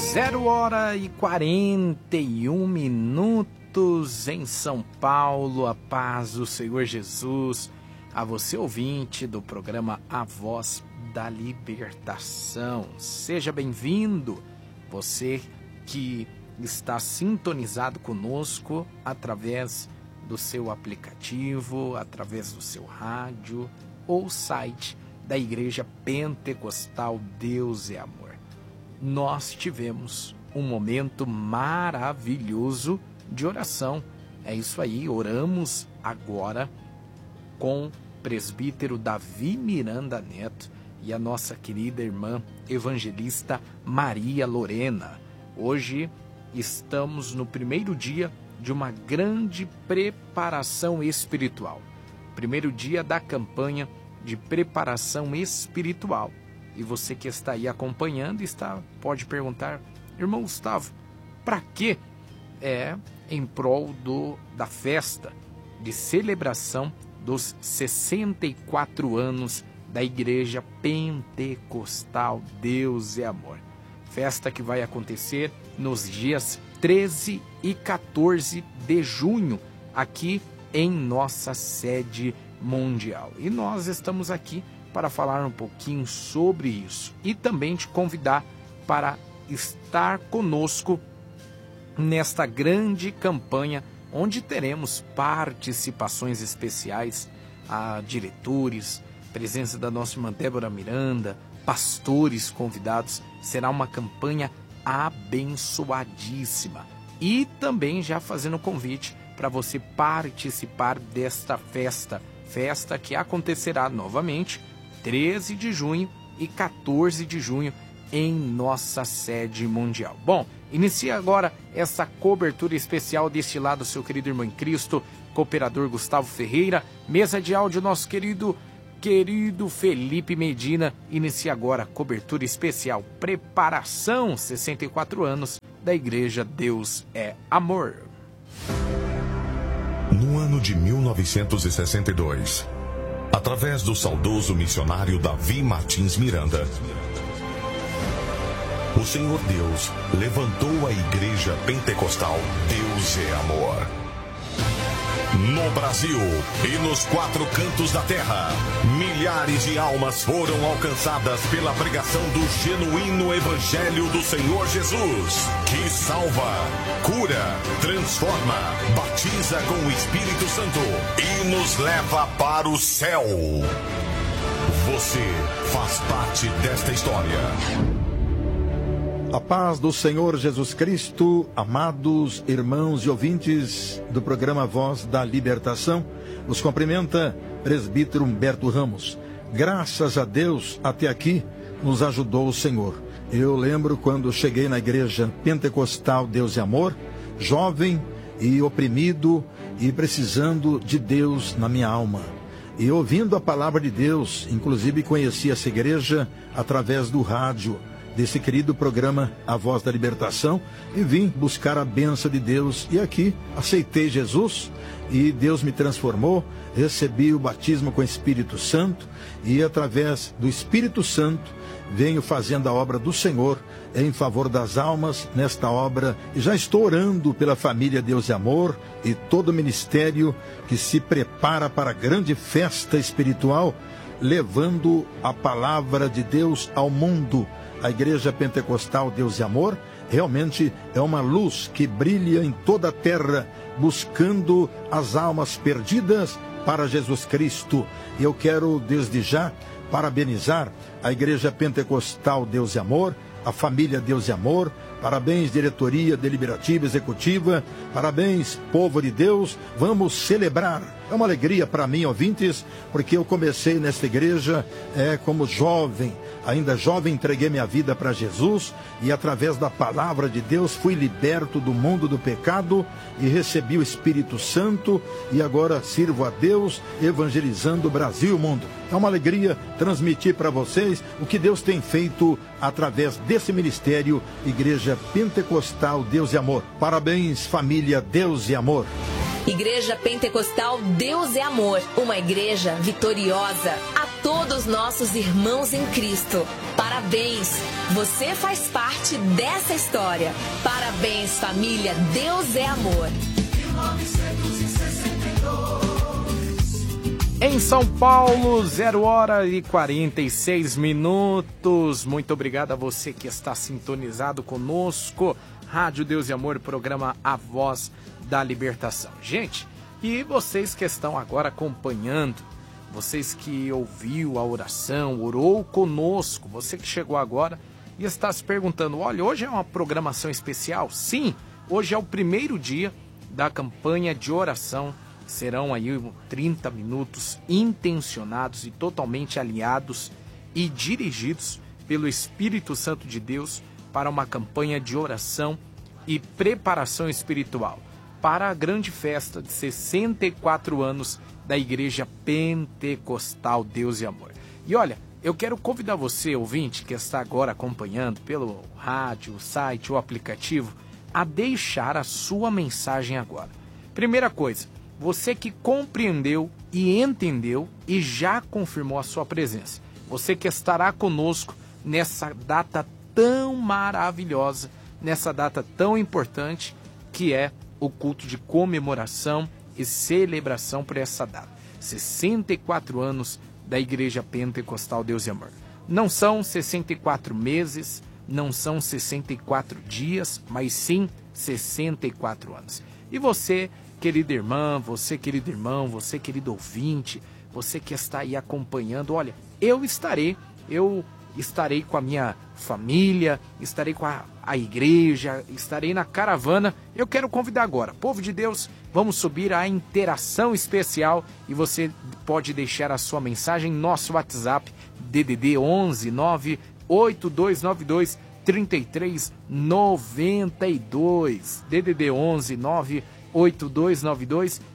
0h41 em São Paulo. A paz do Senhor Jesus a você, ouvinte do programa A Voz da Libertação. Seja bem-vindo, você que está sintonizado conosco através do seu aplicativo, através do seu rádio ou site da Igreja Pentecostal Deus é Amor. Nós tivemos um momento maravilhoso de oração. É isso aí, oramos agora com o presbítero Davi Miranda Neto e a nossa querida irmã evangelista Maria Lorena. Hoje estamos no primeiro dia de uma grande preparação espiritual. Primeiro dia da campanha de preparação espiritual. E você que está aí acompanhando pode perguntar: irmão Gustavo, para quê? É em prol da festa de celebração dos 64 anos da Igreja Pentecostal Deus é Amor. Festa que vai acontecer nos dias 13 e 14 de junho, aqui em nossa sede mundial. E nós estamos aqui para falar um pouquinho sobre isso e também te convidar para estar conosco nesta grande campanha, onde teremos participações especiais a diretores, presença da nossa irmã Débora Miranda, pastores convidados. Será uma campanha abençoadíssima. E também já fazendo o convite para você participar desta festa que acontecerá novamente 13 de junho e 14 de junho em nossa sede mundial. Bom, inicia agora essa cobertura especial deste lado, seu querido irmão em Cristo, cooperador Gustavo Ferreira, mesa de áudio, nosso querido Felipe Medina. Inicia agora a cobertura especial, preparação 64 anos da Igreja Deus é Amor. No ano de 1962, através do saudoso missionário Davi Martins Miranda, o Senhor Deus levantou a Igreja Pentecostal Deus é Amor. No Brasil e nos 4 cantos da terra, milhares de almas foram alcançadas pela pregação do genuíno Evangelho do Senhor Jesus, que salva, cura, transforma, batiza com o Espírito Santo e nos leva para o céu. Você faz parte desta história. A paz do Senhor Jesus Cristo, amados irmãos e ouvintes do programa Voz da Libertação, os cumprimenta presbítero Humberto Ramos. Graças a Deus, até aqui nos ajudou o Senhor. Eu lembro quando cheguei na Igreja Pentecostal Deus é Amor, jovem e oprimido e precisando de Deus na minha alma. E ouvindo a palavra de Deus, inclusive conheci essa igreja através do rádio, desse querido programa A Voz da Libertação, e vim buscar a bênção de Deus. E aqui aceitei Jesus e Deus me transformou, recebi o batismo com o Espírito Santo e através do Espírito Santo venho fazendo a obra do Senhor em favor das almas nesta obra, e já estou orando pela família Deus é Amor e todo o ministério que se prepara para a grande festa espiritual, levando a palavra de Deus ao mundo. A Igreja Pentecostal Deus é Amor realmente é uma luz que brilha em toda a terra, buscando as almas perdidas para Jesus Cristo. E eu quero desde já parabenizar a Igreja Pentecostal Deus é Amor, a família Deus é Amor. Parabéns, diretoria deliberativa, executiva. Parabéns, povo de Deus. Vamos celebrar. É uma alegria para mim, ouvintes, porque eu comecei nesta igreja como jovem. Ainda jovem, entreguei minha vida para Jesus e através da palavra de Deus fui liberto do mundo do pecado e recebi o Espírito Santo e agora sirvo a Deus evangelizando o Brasil e o mundo. É uma alegria transmitir para vocês o que Deus tem feito através desse ministério, Igreja Pentecostal Deus é Amor. Parabéns, família Deus é Amor. Igreja Pentecostal Deus é Amor, uma igreja vitoriosa. A todos nossos irmãos em Cristo, parabéns. Parabéns! Você faz parte dessa história. Parabéns, família. Deus é amor. Em São Paulo, 0h46. Muito obrigado a você que está sintonizado conosco. Rádio Deus e Amor, programa A Voz da Libertação. Gente, e vocês que estão agora acompanhando, vocês que ouviu a oração, orou conosco, você que chegou agora e está se perguntando, olha, hoje é uma programação especial? Sim, hoje é o primeiro dia da campanha de oração. Serão aí 30 minutos intencionados e totalmente alinhados e dirigidos pelo Espírito Santo de Deus para uma campanha de oração e preparação espiritual para a grande festa de 64 anos da Igreja Pentecostal Deus e Amor. E olha, eu quero convidar você, ouvinte, que está agora acompanhando pelo rádio, o site, o aplicativo, a deixar a sua mensagem agora. Primeira coisa, você que compreendeu e entendeu e já confirmou a sua presença. Você que estará conosco nessa data tão maravilhosa, nessa data tão importante, que é o culto de comemoração e celebração por essa data. 64 anos da Igreja Pentecostal Deus e Amor. Não são 64 meses, não são 64 dias, mas sim 64 anos. E você, querida irmã, você, querido irmão, você, querido ouvinte, você que está aí acompanhando, olha, eu estarei com a minha família, estarei com a igreja, estarei na caravana. Eu quero convidar agora, povo de Deus, vamos subir à interação especial e você pode deixar a sua mensagem no nosso WhatsApp, DDD 11 98292 3392, DDD 11 98292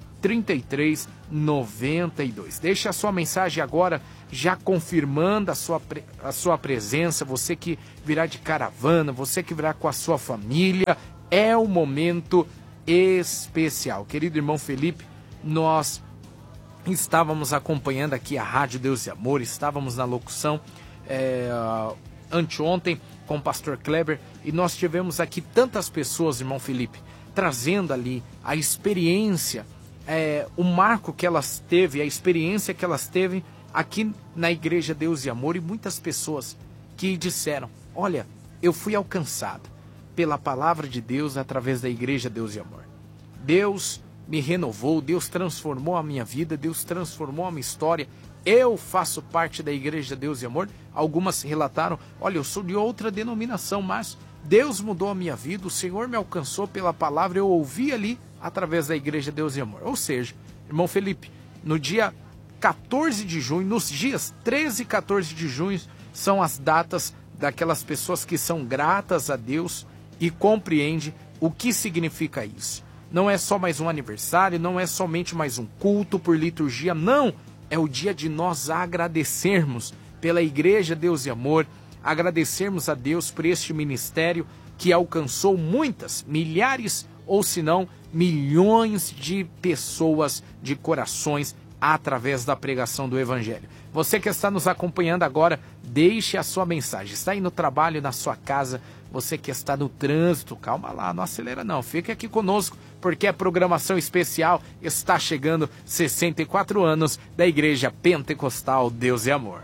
3392. Deixe a sua mensagem agora, já confirmando a sua presença, você que virá de caravana, você que virá com a sua família, é um momento especial. Querido irmão Felipe, nós estávamos acompanhando aqui a Rádio Deus e Amor, estávamos na locução anteontem com o pastor Kleber e nós tivemos aqui tantas pessoas, irmão Felipe, trazendo ali a experiência, o marco que elas teve, a experiência que elas teve aqui na Igreja Deus e Amor, e muitas pessoas que disseram, olha, eu fui alcançado pela palavra de Deus através da Igreja Deus e Amor. Deus me renovou, Deus transformou a minha vida, Deus transformou a minha história. Eu faço parte da Igreja Deus e Amor. Algumas relataram, olha, eu sou de outra denominação, mas Deus mudou a minha vida, o Senhor me alcançou pela palavra, eu ouvi ali através da Igreja Deus e Amor. Ou seja, irmão Felipe, no dia 14 de junho, nos dias 13 e 14 de junho, são as datas daquelas pessoas que são gratas a Deus e compreendem o que significa isso. Não é só mais um aniversário, não é somente mais um culto por liturgia, não. É o dia de nós agradecermos pela Igreja Deus e Amor, agradecermos a Deus por este ministério que alcançou muitas, milhares ou se não milhões de pessoas, de corações, através da pregação do Evangelho. Você que está nos acompanhando agora, deixe a sua mensagem. Está aí no trabalho, na sua casa, você que está no trânsito, calma lá, não acelera não, fique aqui conosco, porque a programação especial está chegando, 64 anos da Igreja Pentecostal Deus e Amor.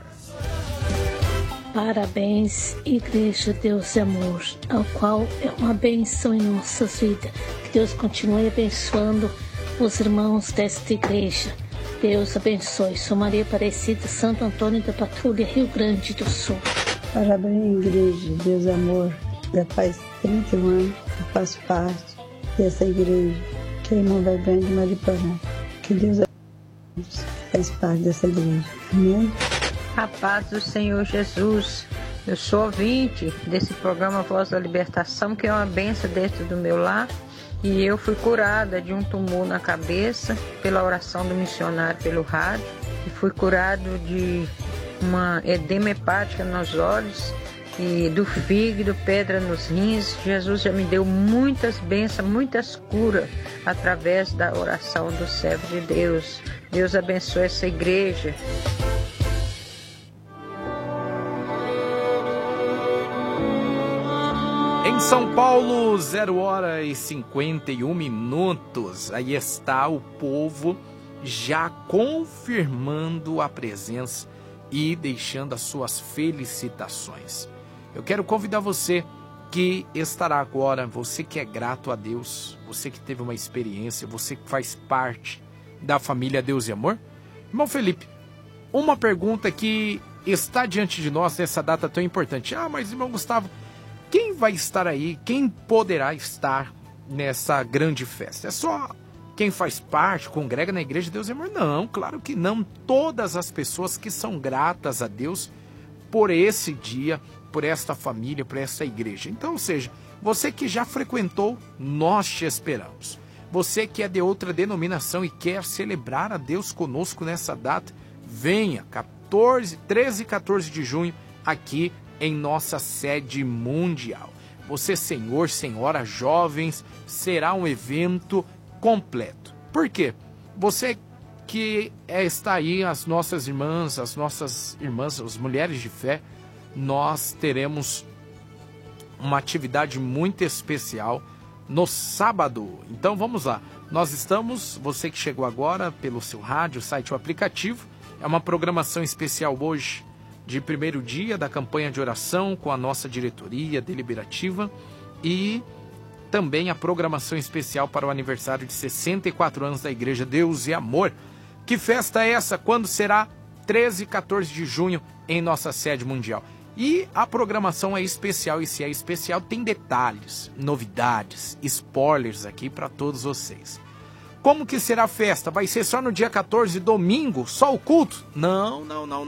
Parabéns, Igreja Deus e Amor, ao qual é uma bênção em nossas vidas. Que Deus continue abençoando os irmãos desta igreja. Deus abençoe. Sou Maria Aparecida, Santo Antônio da Patrulha, Rio Grande do Sul. Parabéns, Igreja Deus e Amor. Já faz 31 anos que eu faço parte dessa igreja, que é irmã da Grande Mariporã. Que Deus faz parte dessa igreja. Amém? A paz do Senhor Jesus. Eu sou ouvinte desse programa Voz da Libertação, que é uma bênção dentro do meu lar. E eu fui curada de um tumor na cabeça pela oração do missionário pelo rádio. E fui curado de uma edema hepática nos olhos e do fígado, pedra nos rins. Jesus já me deu muitas bênçãos, muitas curas através da oração do servo de Deus. Deus abençoe essa igreja. Em São Paulo, 0h51. Aí está o povo já confirmando a presença e deixando as suas felicitações. Eu quero convidar você que estará agora, você que é grato a Deus, você que teve uma experiência, você que faz parte da família Deus e Amor. Irmão Felipe, uma pergunta que está diante de nós nessa data tão importante. Mas irmão Gustavo, quem vai estar aí, quem poderá estar nessa grande festa? É só quem faz parte, congrega na Igreja Deus e Amor? Não, claro que não. Todas as pessoas que são gratas a Deus por esse dia, por esta família, por essa igreja. Então, ou seja, você que já frequentou, nós te esperamos. Você que é de outra denominação e quer celebrar a Deus conosco nessa data, venha, 13 e 14 de junho, aqui em nossa sede mundial. Você, senhor, senhora, jovens, será um evento completo. Por quê? Você que está aí, as nossas irmãs, as mulheres de fé, nós teremos uma atividade muito especial no sábado. Então vamos lá. Nós estamos, você que chegou agora pelo seu rádio, site ou aplicativo, é uma programação especial hoje, de primeiro dia da campanha de oração com a nossa diretoria deliberativa e também a programação especial para o aniversário de 64 anos da Igreja Deus e Amor. Que festa é essa? Quando será? 13 e 14 de junho em nossa sede mundial. E a programação é especial, e se é especial tem detalhes, novidades, spoilers aqui para todos vocês. Como que será a festa? Vai ser só no dia 14, domingo? Só o culto? Não.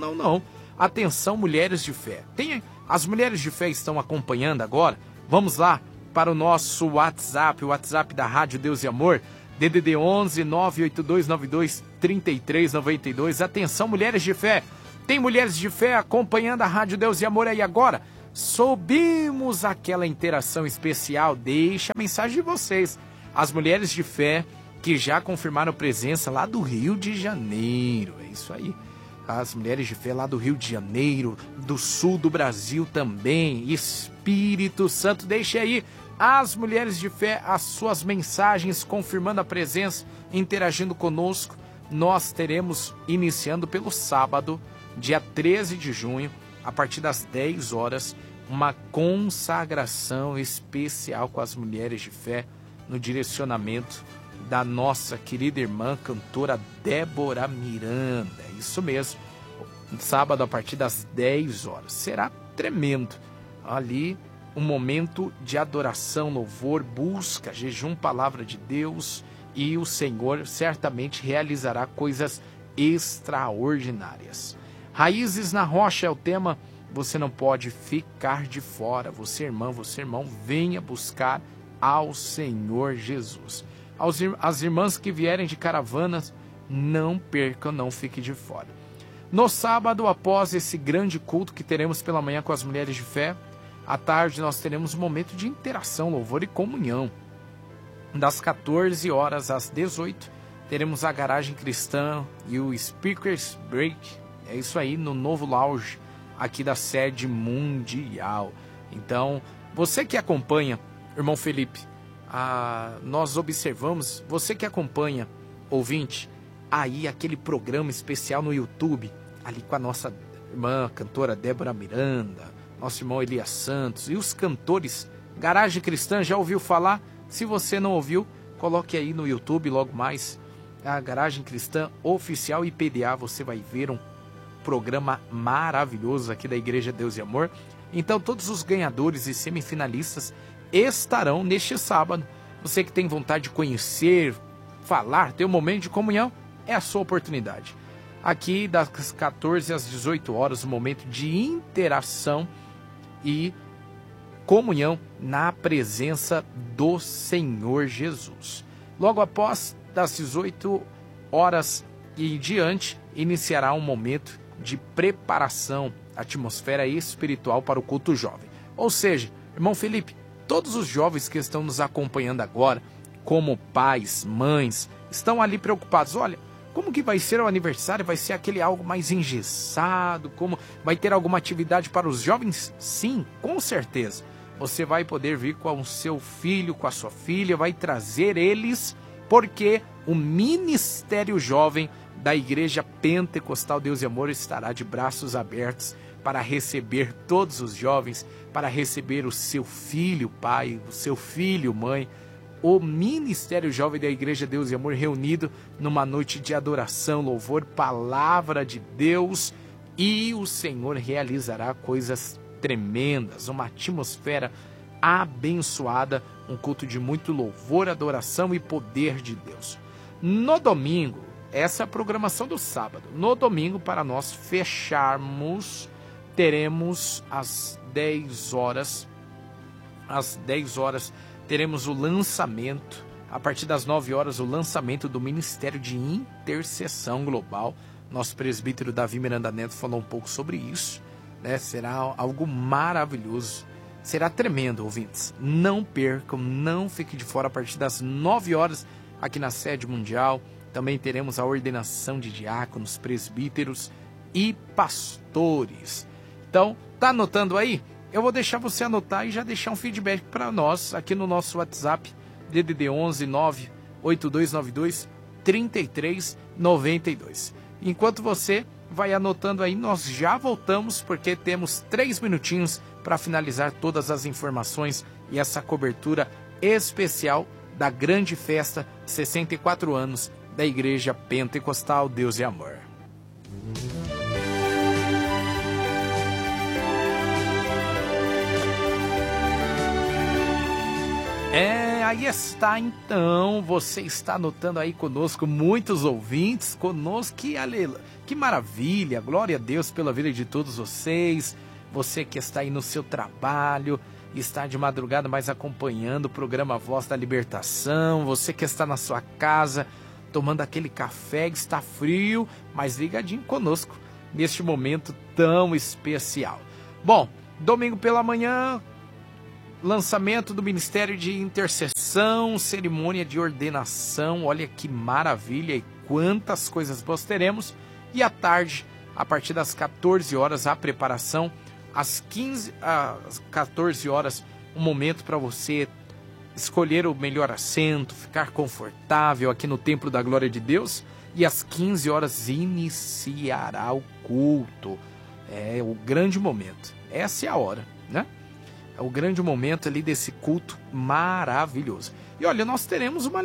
Atenção, mulheres de fé. As mulheres de fé estão acompanhando agora? Vamos lá para o nosso WhatsApp, o WhatsApp da Rádio Deus e Amor, DDD 11 98292 3392. Atenção, mulheres de fé. Tem mulheres de fé acompanhando a Rádio Deus e Amor aí agora? Subimos aquela interação especial. Deixa a mensagem de vocês. As mulheres de fé que já confirmaram presença lá do Rio de Janeiro. É isso aí. As mulheres de fé lá do Rio de Janeiro, do sul do Brasil também. Espírito Santo, deixe aí as mulheres de fé as suas mensagens confirmando a presença, interagindo conosco. Nós teremos, iniciando pelo sábado, dia 13 de junho, a partir das 10 horas, uma consagração especial com as mulheres de fé, no direcionamento da nossa querida irmã cantora Débora Miranda. É isso mesmo, sábado a partir das 10 horas. Será tremendo. Ali, um momento de adoração, louvor, busca, jejum, palavra de Deus, e o Senhor certamente realizará coisas extraordinárias. Raízes na Rocha é o tema. Você não pode ficar de fora. Você, irmã, você, irmão, venha buscar ao Senhor Jesus. As irmãs que vierem de caravanas, não percam, não fiquem de fora. No sábado, após esse grande culto que teremos pela manhã com as mulheres de fé, à tarde nós teremos um momento de interação, louvor e comunhão. Das 14 horas às 18, teremos a Garagem Cristã e o Speakers Break. É isso aí, no novo lounge aqui da sede mundial. Então, você que acompanha, irmão Felipe, nós observamos, você que acompanha, ouvinte, aí aquele programa especial no YouTube, ali com a nossa irmã cantora Débora Miranda, nosso irmão Elias Santos e os cantores. Garagem Cristã, já ouviu falar? Se você não ouviu, coloque aí no YouTube logo mais a Garagem Cristã Oficial IPDA, você vai ver um programa maravilhoso aqui da Igreja Deus e Amor. Então todos os ganhadores e semifinalistas estarão neste sábado. Você que tem vontade de conhecer, falar, ter um momento de comunhão, é a sua oportunidade. Aqui das 14 às 18 horas, um momento de interação e comunhão na presença do Senhor Jesus. Logo após, das 18 horas e em diante, iniciará um momento de preparação, atmosfera espiritual para o culto jovem. Ou seja, irmão Felipe, todos os jovens que estão nos acompanhando agora, como pais, mães, estão ali preocupados. Olha, como que vai ser o aniversário? Vai ser aquele algo mais engessado? Como vai ter alguma atividade para os jovens? Sim, com certeza. você vai poder vir com o seu filho, com a sua filha, vai trazer eles, porque o Ministério Jovem da Igreja Pentecostal Deus e Amor estará de braços abertos para receber todos os jovens, para receber o seu filho, pai, o seu filho, mãe. O Ministério Jovem da Igreja Deus e Amor reunido numa noite de adoração, louvor, palavra de Deus, e o Senhor realizará coisas tremendas, uma atmosfera abençoada, um culto de muito louvor, adoração e poder de Deus. No domingo, essa é a programação do sábado. No domingo, para nós fecharmos, teremos às 10 horas, teremos o lançamento, a partir das 9 horas, o lançamento do Ministério de Intercessão Global. Nosso presbítero Davi Miranda Neto falou um pouco sobre isso, né? Será algo maravilhoso, será tremendo, ouvintes. Não percam, não fiquem de fora. A partir das 9 horas, aqui na sede mundial, também teremos a ordenação de diáconos, presbíteros e pastores. Então, tá anotando aí? Eu vou deixar você anotar e já deixar um feedback para nós aqui no nosso WhatsApp, DDD 11 98292 3392. Enquanto você vai anotando aí, nós já voltamos, porque temos 3 minutinhos para finalizar todas as informações e essa cobertura especial da grande festa 64 anos da Igreja Pentecostal Deus e Amor. Aí está então, você está anotando aí conosco, muitos ouvintes conosco, que maravilha, glória a Deus pela vida de todos vocês, você que está aí no seu trabalho, está de madrugada mais acompanhando o programa Voz da Libertação, você que está na sua casa, tomando aquele café, que está frio, mas ligadinho conosco, neste momento tão especial. Bom, domingo pela manhã, lançamento do Ministério de Intercessão, cerimônia de ordenação, olha que maravilha e quantas coisas boas teremos. E à tarde, a partir das 14 horas, a preparação, às 14 horas, um momento para você escolher o melhor assento, ficar confortável aqui no Templo da Glória de Deus, e às 15 horas iniciará o culto. É o grande momento, essa é a hora, né? É o grande momento ali desse culto maravilhoso. E olha, nós teremos uma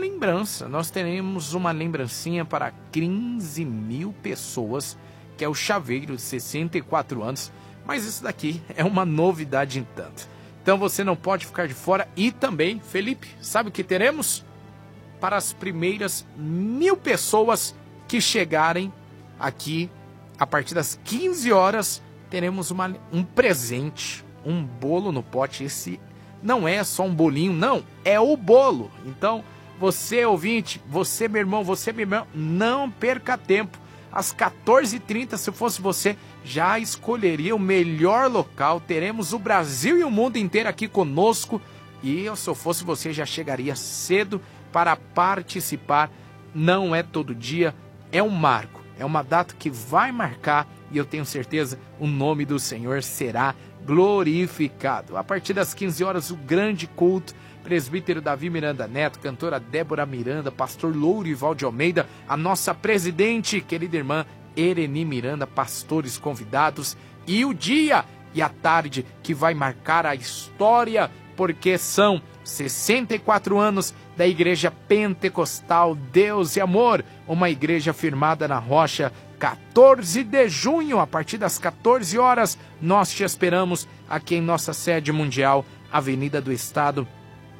lembrancinha para 15 mil pessoas, que é o chaveiro de 64 anos, mas isso daqui é uma novidade em tanto. Então você não pode ficar de fora. E também, Felipe, sabe o que teremos? Para as primeiras 1000 pessoas que chegarem aqui, a partir das 15 horas, teremos um presente. Um bolo no pote. Esse não é só um bolinho, não, é o bolo. Então, você ouvinte, você meu irmão, você minha irmã, não perca tempo. Às 14h30, se fosse você, já escolheria o melhor local. Teremos o Brasil e o mundo inteiro aqui conosco. E se eu fosse você, já chegaria cedo para participar. Não é todo dia, é um marco. É uma data que vai marcar, e eu tenho certeza, o nome do Senhor será glorificado. A partir das 15 horas, o grande culto, presbítero Davi Miranda Neto, cantora Débora Miranda, pastor Lourival de Almeida, a nossa presidente, querida irmã Ereni Miranda, pastores convidados, e o dia e a tarde que vai marcar a história, porque são 64 anos da Igreja Pentecostal Deus e Amor, uma igreja firmada na rocha. 14 de junho, a partir das 14 horas, nós te esperamos aqui em nossa sede mundial, Avenida do Estado,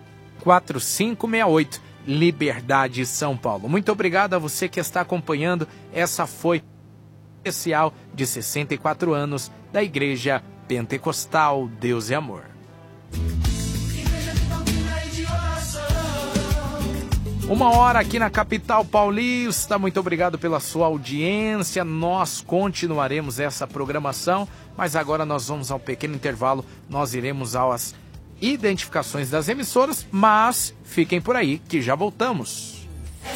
4568, Liberdade, São Paulo. Muito obrigado a você que está acompanhando. Essa foi a especial de 64 anos da Igreja Pentecostal Deus e Amor. Uma hora aqui na capital paulista. Muito obrigado pela sua audiência. Nós continuaremos essa programação, mas agora nós vamos ao pequeno intervalo. Nós iremos às identificações das emissoras, mas fiquem por aí que já voltamos.